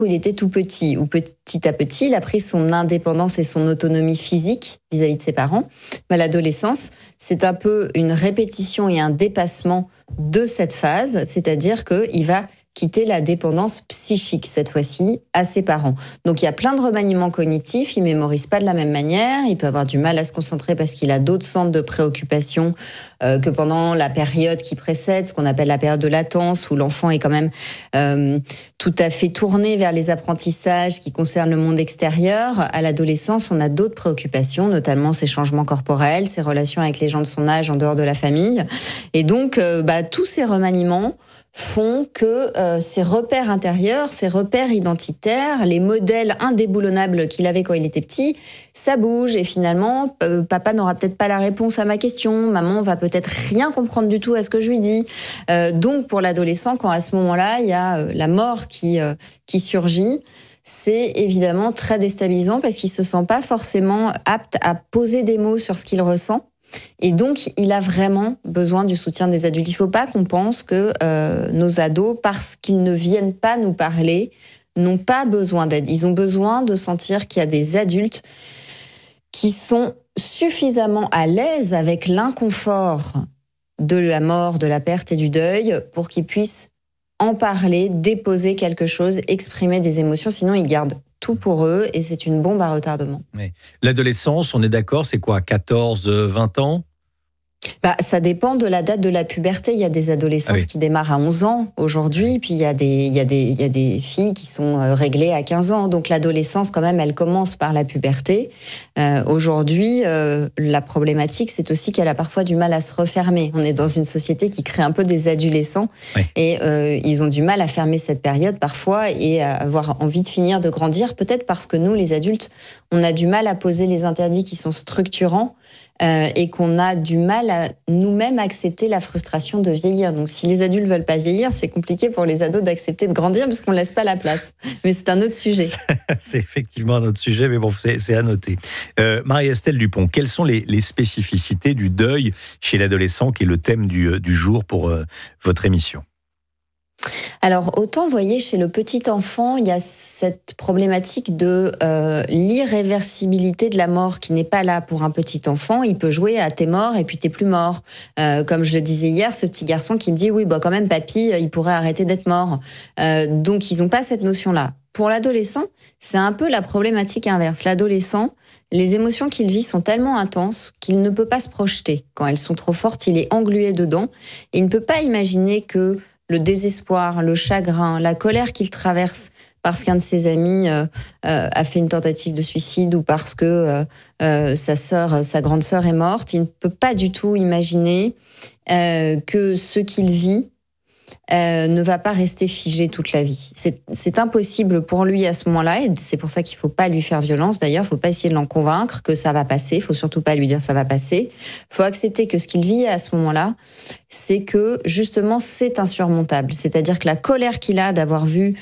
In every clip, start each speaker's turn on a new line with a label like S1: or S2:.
S1: où il était tout petit, où petit à petit, il a pris son indépendance et son autonomie physique vis-à-vis de ses parents. Mais l'adolescence, c'est un peu une répétition et un dépassement de cette phase, c'est-à-dire qu'il va quitter la dépendance psychique, cette fois-ci, à ses parents. Donc il y a plein de remaniements cognitifs, il mémorise pas de la même manière, il peut avoir du mal à se concentrer parce qu'il a d'autres centres de préoccupation que pendant la période qui précède, ce qu'on appelle la période de latence, où l'enfant est quand même tout à fait tourné vers les apprentissages qui concernent le monde extérieur. À l'adolescence, on a d'autres préoccupations, notamment ses changements corporels, ses relations avec les gens de son âge en dehors de la famille. Et donc, tous ces remaniements font que ses repères intérieurs, ses repères identitaires, les modèles indéboulonnables qu'il avait quand il était petit, ça bouge et finalement, papa n'aura peut-être pas la réponse à ma question, maman va peut-être rien comprendre du tout à ce que je lui dis. Donc pour l'adolescent, quand à ce moment-là, il y a la mort qui surgit, c'est évidemment très déstabilisant parce qu'il se sent pas forcément apte à poser des mots sur ce qu'il ressent. Et donc, il a vraiment besoin du soutien des adultes. Il ne faut pas qu'on pense que nos ados, parce qu'ils ne viennent pas nous parler, n'ont pas besoin d'aide. Ils ont besoin de sentir qu'il y a des adultes qui sont suffisamment à l'aise avec l'inconfort de la mort, de la perte et du deuil pour qu'ils puissent en parler, déposer quelque chose, exprimer des émotions. Sinon, ils gardent tout pour eux et c'est une bombe à retardement.
S2: Oui. L'adolescence, on est d'accord, c'est quoi, 14, 20 ans ?
S1: Ça dépend de la date de la puberté. Il y a des adolescences qui démarrent à 11 ans aujourd'hui, puis il y a des filles qui sont réglées à 15 ans. Donc l'adolescence, quand même, elle commence par la puberté. Aujourd'hui, la problématique, c'est aussi qu'elle a parfois du mal à se refermer. On est dans une société qui crée un peu des adolescents et ils ont du mal à fermer cette période parfois et à avoir envie de finir de grandir. Peut-être parce que nous, les adultes, on a du mal à poser les interdits qui sont structurants. Et qu'on a du mal à nous-mêmes accepter la frustration de vieillir. Donc si les adultes veulent pas vieillir, c'est compliqué pour les ados d'accepter de grandir parce qu'on laisse pas la place. Mais c'est un autre sujet.
S2: C'est effectivement un autre sujet, mais bon, c'est à noter. Marie-Estelle Dupont, quelles sont les spécificités du deuil chez l'adolescent, qui est le thème du jour pour votre émission ?
S1: Alors, autant, vous voyez, chez le petit enfant, il y a cette problématique de l'irréversibilité de la mort qui n'est pas là pour un petit enfant. Il peut jouer à t'es mort et puis t'es plus mort. Comme je le disais hier, ce petit garçon qui me dit oui, quand même, papy, il pourrait arrêter d'être mort. Donc, ils n'ont pas cette notion-là. Pour l'adolescent, c'est un peu la problématique inverse. L'adolescent, les émotions qu'il vit sont tellement intenses qu'il ne peut pas se projeter. Quand elles sont trop fortes, il est englué dedans. Et il ne peut pas imaginer que le désespoir, le chagrin, la colère qu'il traverse parce qu'un de ses amis a fait une tentative de suicide ou parce que sa grande sœur est morte, il ne peut pas du tout imaginer que ce qu'il vit ne va pas rester figé toute la vie. C'est impossible pour lui à ce moment-là, et c'est pour ça qu'il ne faut pas lui faire violence. D'ailleurs, il ne faut pas essayer de l'en convaincre que ça va passer. Il ne faut surtout pas lui dire ça va passer. Il faut accepter que ce qu'il vit à ce moment-là, c'est que justement c'est insurmontable. C'est-à-dire que la colère qu'il a d'avoir vu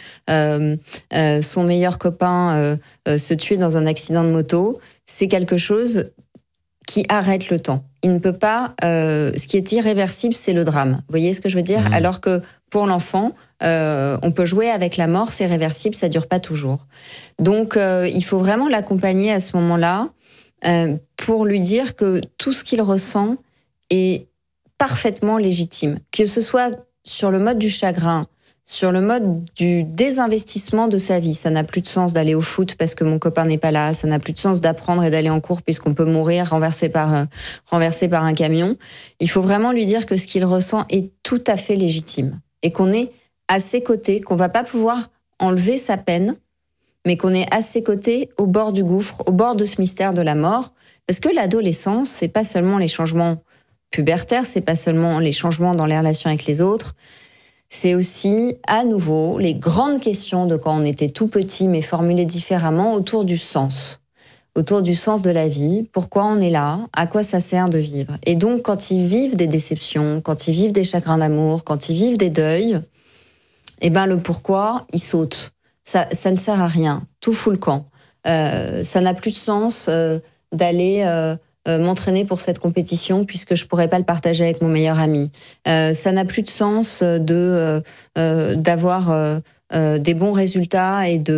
S1: son meilleur copain se tuer dans un accident de moto, c'est quelque chose qui arrête le temps. Il ne peut pas... ce qui est irréversible, c'est le drame. Vous voyez ce que je veux dire ? Alors que pour l'enfant, on peut jouer avec la mort, c'est réversible, ça ne dure pas toujours. Donc, il faut vraiment l'accompagner à ce moment-là pour lui dire que tout ce qu'il ressent est parfaitement légitime. Que ce soit sur le mode du chagrin, sur le mode du désinvestissement de sa vie. Ça n'a plus de sens d'aller au foot parce que mon copain n'est pas là. Ça n'a plus de sens d'apprendre et d'aller en cours puisqu'on peut mourir renversé par un camion. Il faut vraiment lui dire que ce qu'il ressent est tout à fait légitime et qu'on est à ses côtés, qu'on va pas pouvoir enlever sa peine, mais qu'on est à ses côtés au bord du gouffre, au bord de ce mystère de la mort. Parce que l'adolescence, c'est pas seulement les changements pubertaires, c'est pas seulement les changements dans les relations avec les autres, c'est aussi, à nouveau, les grandes questions de quand on était tout petit, mais formulées différemment, autour du sens de la vie, pourquoi on est là, à quoi ça sert de vivre. Et donc, quand ils vivent des déceptions, quand ils vivent des chagrins d'amour, quand ils vivent des deuils, le pourquoi, il saute. Ça ne sert à rien, tout fout le camp. Ça n'a plus de sens d'aller... m'entraîner pour cette compétition puisque je pourrais pas le partager avec mon meilleur ami. Ça n'a plus de sens d'avoir des bons résultats et